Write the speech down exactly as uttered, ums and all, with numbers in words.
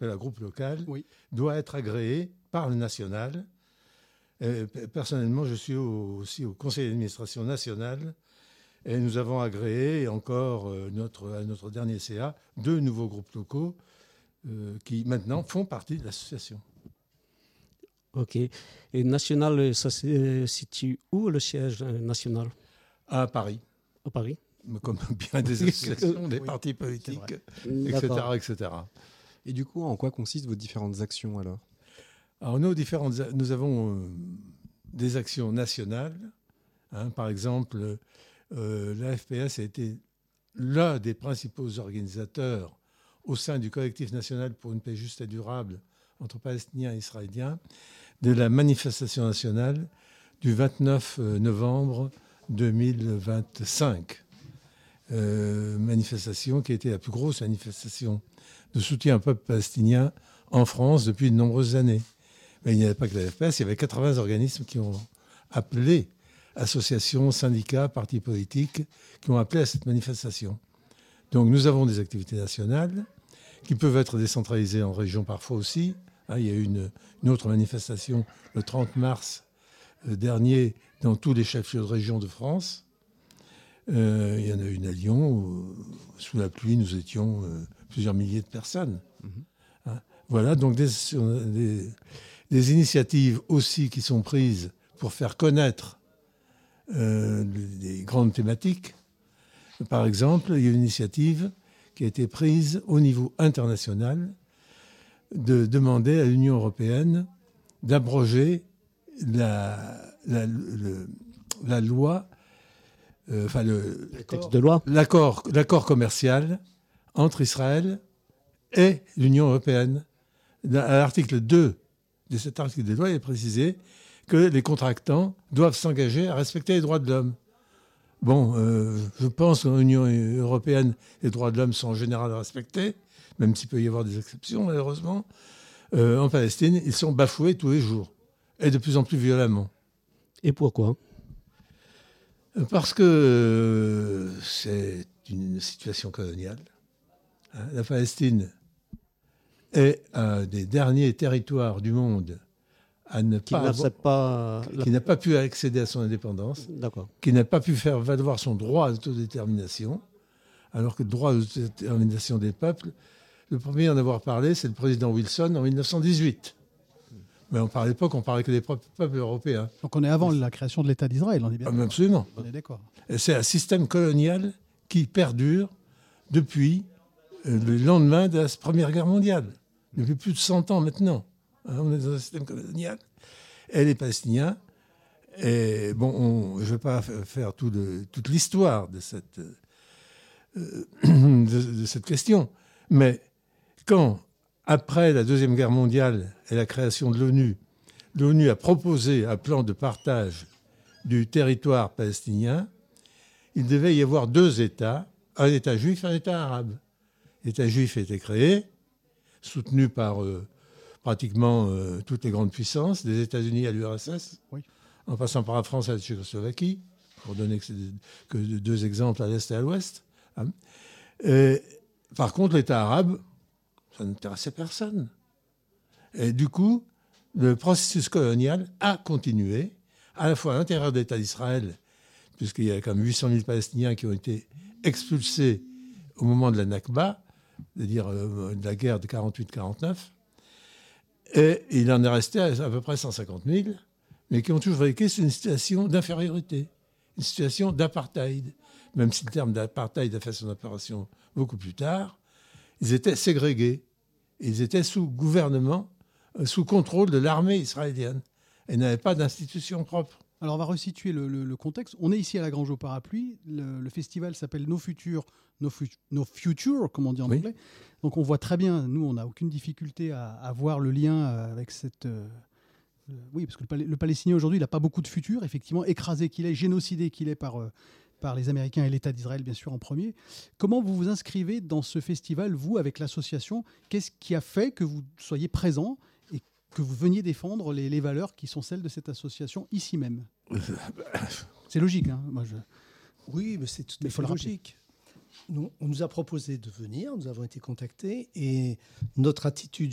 appelle un groupe local, oui. doit être agréé par le national. Et personnellement, je suis au, aussi au conseil d'administration national et nous avons agréé encore euh, notre, à notre dernier C A deux nouveaux groupes locaux euh, qui maintenant font partie de l'association. Ok. Et national, ça se situe où le siège national? À Paris. À Paris. Comme bien des associations, des oui, partis politiques, et D'accord. cetera, et cetera. Et du coup, en quoi consistent vos différentes actions alors? Alors, nos différentes, nous avons euh, des actions nationales. Hein, par exemple, euh, l'A F P S a été l'un des principaux organisateurs au sein du collectif national pour une paix juste et durable entre Palestiniens et Israéliens de la manifestation nationale du vingt-neuf novembre deux mille vingt-cinq. Euh, manifestation qui a été la plus grosse manifestation de soutien au peuple palestinien en France depuis de nombreuses années. Mais il n'y avait pas que la F P S, il y avait quatre-vingts organismes qui ont appelé, associations, syndicats, partis politiques, qui ont appelé à cette manifestation. Donc nous avons des activités nationales qui peuvent être décentralisées en région parfois aussi. Hein, il y a eu une, une autre manifestation le trente mars dernier dans tous les chefs-lieux de région de France. Euh, il y en a une à Lyon où, sous la pluie, nous étions euh, plusieurs milliers de personnes. Mmh. Hein, voilà, donc des, des, des initiatives aussi qui sont prises pour faire connaître euh, des grandes thématiques. Par exemple, il y a une initiative qui a été prise au niveau international de demander à l'Union européenne d'abroger la, la, le, la loi, euh, enfin le, le texte de loi, l'accord, l'accord commercial entre Israël et l'Union européenne. À l'article deux de cet article de loi, il est précisé que les contractants doivent s'engager à respecter les droits de l'homme. Bon, euh, je pense qu'en Union européenne, les droits de l'homme sont en général respectés, même s'il peut y avoir des exceptions, malheureusement. Euh, en Palestine, ils sont bafoués tous les jours, et de plus en plus violemment. Et pourquoi? Parce que euh, c'est une situation coloniale. Hein, la Palestine est un des derniers territoires du monde à ne qui pas, avoir, pas qui n'a pas pu accéder à son indépendance, D'accord. qui n'a pas pu faire valoir son droit d'autodétermination, alors que le droit d'autodétermination des peuples, le premier à en avoir parlé, c'est le président Wilson en mille neuf cent dix-huit. Mais on, à l'époque, on parlait que des peuples européens. Donc on est avant la création de l'État d'Israël, on est bien d'accord. Absolument. On est d'accord. Et c'est un système colonial qui perdure depuis le lendemain de la Première Guerre mondiale, depuis plus de cent ans maintenant. On est dans un système colonial. Et les Palestiniens, et bon, on, je ne vais pas faire tout le, toute l'histoire de cette, euh, de, de cette question, mais quand, après la Deuxième Guerre mondiale et la création de l'ONU, l'ONU a proposé un plan de partage du territoire palestinien, il devait y avoir deux États, un État juif et un État arabe. L'État juif a été créé, soutenu par... Euh, pratiquement euh, toutes les grandes puissances, des États-Unis à l'U R S S, oui. En passant par la France et la Tchécoslovaquie, pour donner que, que deux exemples à l'Est et à l'Ouest. Hein. Et, par contre, l'État arabe, ça n'intéressait personne. Et du coup, le processus colonial a continué, à la fois à l'intérieur de l'État d'Israël, puisqu'il y a quand même huit cent mille Palestiniens qui ont été expulsés au moment de la Nakba, c'est-à-dire euh, de la guerre de quarante-huit quarante-neuf, et il en est resté à, à peu près cent cinquante mille, mais qui ont toujours vécu une situation d'infériorité, une situation d'apartheid. Même si le terme d'apartheid a fait son apparition beaucoup plus tard, ils étaient ségrégés. Ils étaient sous gouvernement, sous contrôle de l'armée israélienne, et n'avaient pas d'institution propre. Alors on va resituer le, le, le contexte. On est ici à la Grange au Parapluie. Le, le festival s'appelle Nos Futurs, Nos, Fu- Nos Futures, comme on dit en oui. anglais. Donc on voit très bien, nous on n'a aucune difficulté à, à voir le lien avec cette... Euh, euh, oui, parce que le, Palais, le Palestinien aujourd'hui, il n'a pas beaucoup de futur, effectivement, écrasé qu'il est, génocidé qu'il est par, euh, par les Américains et l'État d'Israël, bien sûr, en premier. Comment vous vous inscrivez dans ce festival, vous, avec l'association? Qu'est-ce qui a fait que vous soyez présent et que vous veniez défendre les, les valeurs qui sont celles de cette association ici même? C'est logique, hein, moi je... Oui, mais c'est tout à fait logique. Nous, on nous a proposé de venir, nous avons été contactés et notre attitude